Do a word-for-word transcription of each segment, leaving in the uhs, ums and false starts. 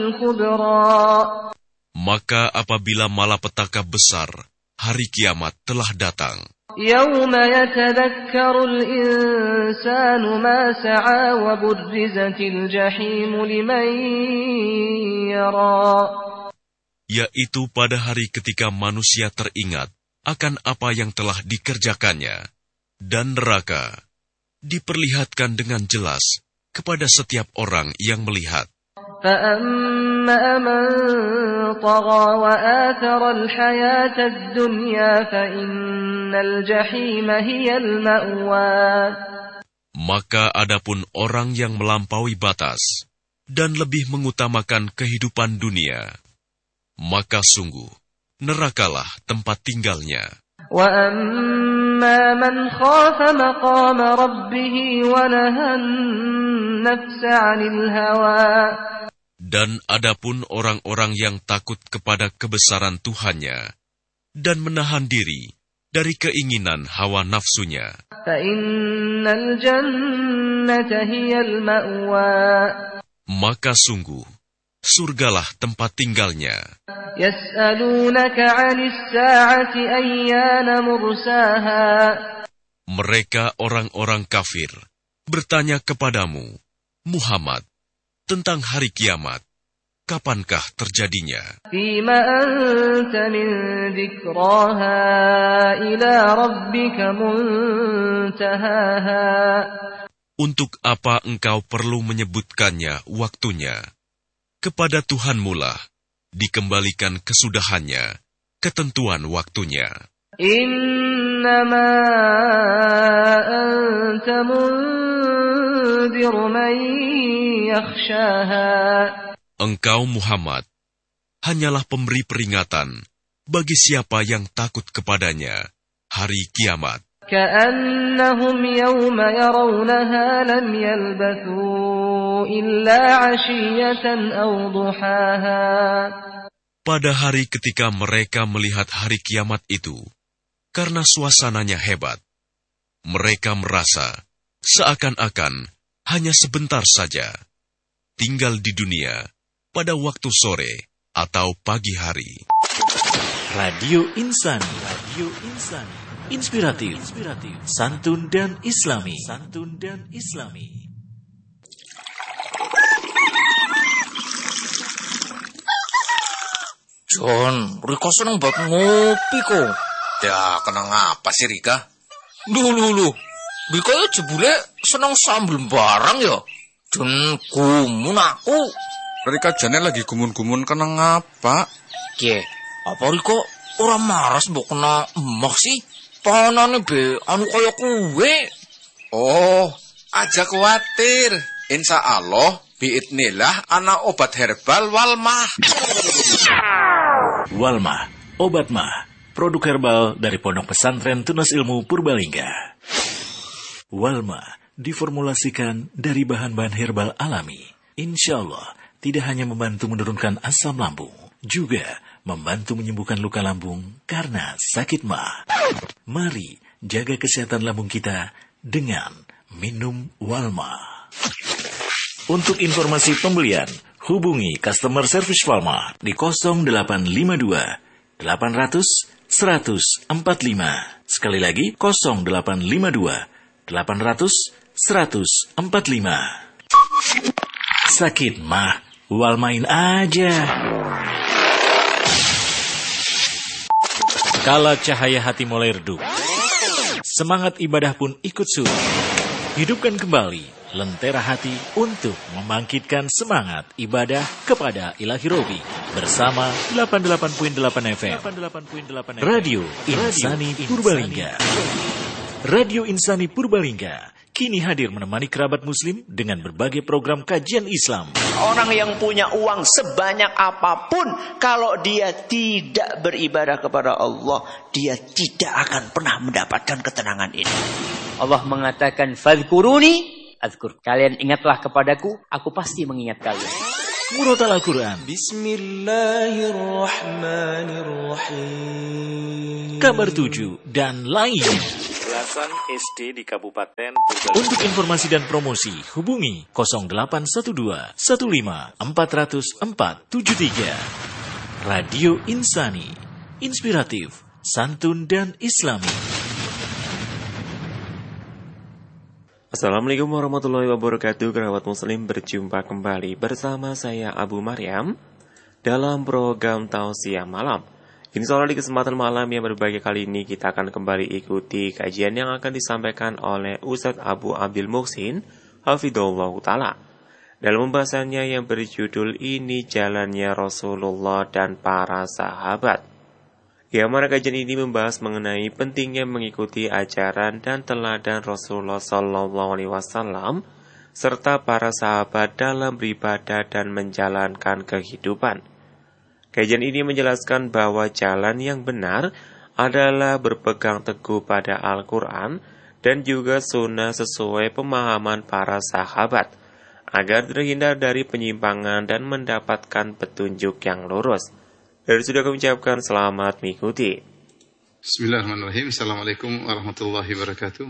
Maka apabila malapetaka besar, hari kiamat telah datang. يَوْمَ يَتَذَكَّرُ الْإِنسَانُ مَا سَعَى وَبُرِّزَتِ الْجَحِيمُ لِمَنْ يَرَى. Yaitu pada hari ketika manusia teringat akan apa yang telah dikerjakannya, dan neraka diperlihatkan dengan jelas kepada setiap orang yang melihat. فَأَمَّا مَنْ طَغَى وَآثَرَ الْحَيَاةَ الدُّنْيَا فَإِنَّ الْجَحِيمَ هِيَ الْمَأْوَى. Maka adapun orang yang melampaui batas dan lebih mengutamakan kehidupan dunia, maka sungguh nerakalah tempat tinggalnya. وَأَمَّا مَنْ خَافَ مَقَامَ رَبِّهِ وَنَهَى النَّفْسَ عَنِ الْهَوَى. Dan adapun orang-orang yang takut kepada kebesaran Tuhannya dan menahan diri dari keinginan hawa nafsunya, فَإِنَّ الْجَنَّةَ هِيَ الْمَأْوَى. maka sungguh surgalah tempat tinggalnya. يَسْأَلُونَكَ عَنِ السَّاعَةِ أَيَّانَ مُرْسَاهَا. Mereka orang-orang kafir bertanya kepadamu, Muhammad, tentang hari kiamat, kapankah terjadinya? فِيمَ أَنْتَ مِنْ ذِكْرَاهَا إِلَى رَبِّكَ مُنْتَهَاهَا. Untuk apa engkau perlu menyebutkannya waktunya? Kepada Tuhanmu lah dikembalikan kesudahannya, ketentuan waktunya. إِنَّمَا أَنْتَ مُنْذِرُ مَنْ يَخْشَاهَا. Engkau Muhammad hanyalah pemberi peringatan bagi siapa yang takut kepadanya hari kiamat. كَأَنَّهُمْ يَوْمَ يَرَوْنَهَا لَمْ يَلْبَثُوا إِلَّا عَشِيَّةً أَوْ ضُحَاهَا. Pada hari ketika mereka melihat hari kiamat itu, karena suasananya hebat, mereka merasa seakan-akan hanya sebentar saja tinggal di dunia pada waktu sore atau pagi hari. Radio Insani, Radio Insani, inspiratif, inspiratif, santun dan islami, santun dan islami. John, Rika seneng banget ngopi kok. Ya, kenang apa sih Rika? Duh, lu, lu. Rika ya jebule seneng sambel barang ya. John, gumun aku. Rika jane lagi gumun-gumun kenang apa? Ye, apa Rika orang maras mbok kena emak sih? Panane be anu kaya kuwe. Oh, aja khawatir. Insya Allah, biidnillah ana obat herbal Walmah. Walmah, obat mah, produk herbal dari Pondok Pesantren Tunas Ilmu Purbalingga. Walmah diformulasikan dari bahan-bahan herbal alami. Insya Allah, tidak hanya membantu menurunkan asam lambung, juga membantu menyembuhkan luka lambung karena sakit mah. Mari jaga kesehatan lambung kita dengan minum Walmah. Untuk informasi pembelian, hubungi customer service Walmah di nol delapan lima dua delapan nol nol satu nol empat lima. Sekali lagi nol delapan lima dua delapan nol nol satu nol empat lima. Sakit mah, Walmain aja. Kala cahaya hati mulai redup, semangat ibadah pun ikut surut. Hidupkan kembali lentera hati untuk membangkitkan semangat ibadah kepada Ilahi Robi bersama delapan puluh delapan koma delapan F M Radio Insani Purbalingga. Radio Insani Purbalingga kini hadir menemani kerabat muslim dengan berbagai program kajian Islam. Orang yang punya uang sebanyak apapun, kalau dia tidak beribadah kepada Allah, dia tidak akan pernah mendapatkan ketenangan ini. Allah mengatakan, "Fadhkuruni azkur." Kalian ingatlah kepadaku, aku pasti mengingat kalian. Murotal Al-Quran. Bismillahirrahmanirrahim. Kabar tujuh dan lain. Hasan S D di Kabupaten Purbalingga. Untuk informasi dan promosi, hubungi nol delapan satu dua satu lima empat nol empat tujuh tiga. Radio Insani, inspiratif, santun dan islami. Assalamualaikum warahmatullahi wabarakatuh. Kerabat muslim, berjumpa kembali bersama saya Abu Maryam dalam program Tausiah Malam. Insya Allah di kesempatan malam yang berbahagia kali ini kita akan kembali ikuti kajian yang akan disampaikan oleh Ustadz Abu Abdul Muhsin Hafidhullah Ta'ala dalam pembahasannya yang berjudul Ini Jalannya Rasulullah dan Para Sahabat. Yang mana kajian ini membahas mengenai pentingnya mengikuti ajaran dan teladan Rasulullah Sallallahu Alaihi Wasallam serta para sahabat dalam beribadah dan menjalankan kehidupan. Kajian ini menjelaskan bahwa jalan yang benar adalah berpegang teguh pada Al-Quran dan juga sunnah sesuai pemahaman para sahabat, agar terhindar dari penyimpangan dan mendapatkan petunjuk yang lurus. Dan sudah kami ucapkan selamat mengikuti. Bismillahirrahmanirrahim. Assalamualaikum warahmatullahi wabarakatuh.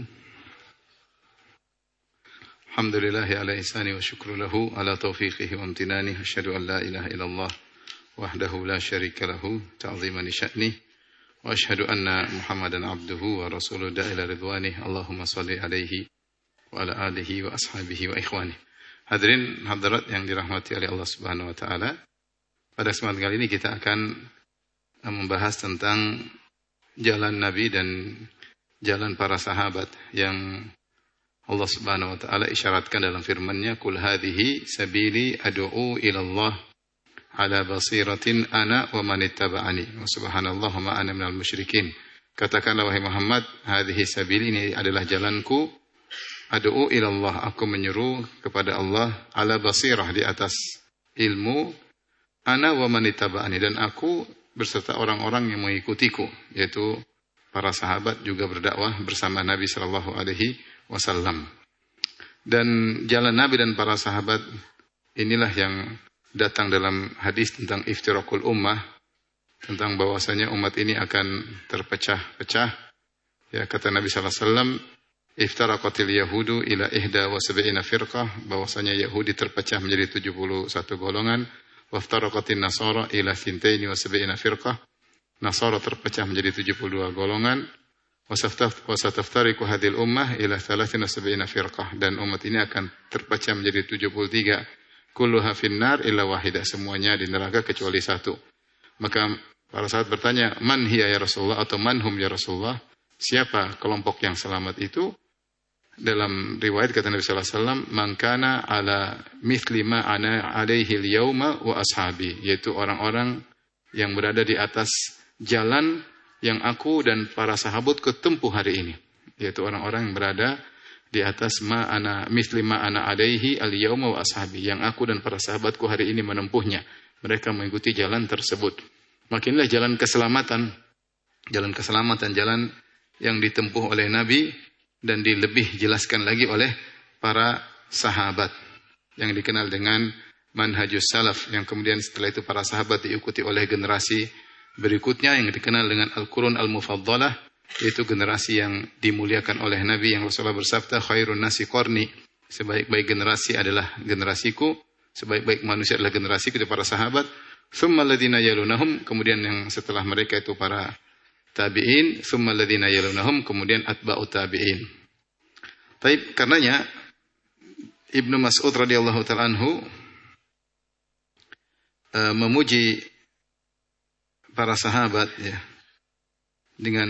Alhamdulillahi ala ihsani wa syukru lahu ala taufiqihi wa amtinani. Asyhadu an la ilaha illallah wahdahu la syarika lahu ta'ziman li sya'nih wa asyhadu anna Muhammadan abduhu wa rasuluhu ila ridwanih. Allahumma shalli alaihi wa ala alihi wa ashabihi wa ikhwanih. Hadirin hadirat yang dirahmati oleh Allah Subhanahu wa taala, pada kesempatan kali ini kita akan membahas tentang jalan Nabi dan jalan para sahabat yang Allah Subhanahu wa taala isyaratkan dalam firman-Nya, "Qul hadhihi sabili ad'u ila Allah ala basiratin ana wa man ittaba'ani wa subhanallah wa ma ana minal musyrikin." Katakanlah wahai Muhammad, hadhihi sabili, ini adalah jalanku, ad'u ila Allah, aku menyeru kepada Allah, ala basirah, di atas ilmu, ana wa man ittaba'ani, dan aku berserta orang-orang yang mengikutiku, yaitu para sahabat juga berdakwah bersama Nabi sallallahu alaihi wasallam. Dan jalan Nabi dan para sahabat inilah yang datang dalam hadis tentang iftirakul ummah, tentang bahwasanya umat ini akan terpecah-pecah. Ya, kata Nabi sallallahu alaihi wasallam, iftaraqatil yahudu ila ihda wa sab'ina firqah, bahwasanya Yahudi terpecah menjadi tujuh puluh satu golongan, wa iftaraqatin nasara ila thintaini wa sab'ina firqah, Nasara terpecah menjadi tujuh puluh dua golongan, wa sataftariqu hadhil ummah ila thalathin wa sab'ina firqah, dan umat ini akan terpecah menjadi tujuh puluh tiga, kulluha finnar illa wahidah, semuanya di neraka kecuali satu. Maka para sahabat bertanya, man hiya ya Rasulullah, atau manhum ya Rasulullah, siapa kelompok yang selamat itu? Dalam riwayat kata Nabi sallallahu alaihi wasallam, man kana ala mithli ma ana alaihi al-yauma wa ashabi, yaitu orang-orang yang berada di atas jalan yang aku dan para sahabatku tempuh hari ini, yaitu orang-orang yang berada di atas ma ana misli ma ana alaihi al-yauma wa ashabi, yang aku dan para sahabatku hari ini menempuhnya. Mereka mengikuti jalan tersebut. Makinlah jalan keselamatan, jalan keselamatan, jalan yang ditempuh oleh Nabi dan dilebih jelaskan lagi oleh para sahabat, yang dikenal dengan manhajus salaf, yang kemudian setelah itu para sahabat diikuti oleh generasi berikutnya yang dikenal dengan al-qurun al-mufaddalah, yaitu generasi yang dimuliakan oleh Nabi, yang Rasulullah bersabda, khairun nasi qarni, sebaik-baik generasi adalah generasiku, sebaik-baik manusia adalah generasiku, itu para sahabat, thumma alladhina yalunahum, kemudian yang setelah mereka itu para tabi'in, thumma alladhina yalunahum, kemudian atba'u tabi'in. Taib, karenanya Ibnu Mas'ud radhiyallahu ta'ala anhu uh, memuji para sahabat, ya, dengan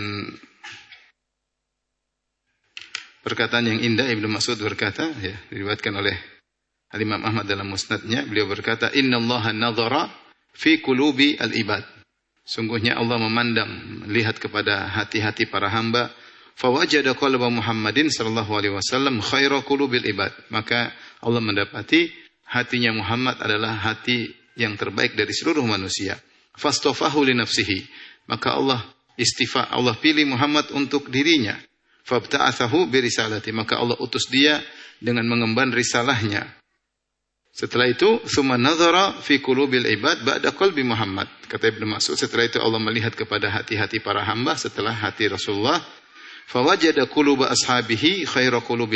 perkataan yang indah. Ibnu Mas'ud berkata, ya, diriwayatkan oleh Al-Imam Ahmad dalam musnadnya, beliau berkata, innallaha nadhara fi qulubi al-ibad, sungguhnya Allah memandang, melihat kepada hati-hati para hamba, fawajada qalba Muhammadin sallallahu alaihi wasallam khaira qulubil ibad, maka Allah mendapati hatinya Muhammad adalah hati yang terbaik dari seluruh manusia. Fastafahu li nafsihi, maka Allah istifa, Allah pilih Muhammad untuk dirinya. Fabta'athahu bi risalati, maka Allah utus dia dengan mengemban risalahnya. Setelah itu, tsumma nadhara fi qulubil ibad ba'da qalbi Muhammad. Kata Ibnu Mas'ud, setelah itu Allah melihat kepada hati-hati para hamba setelah hati Rasulullah. fawajada quluba ashabihi khaira qulubi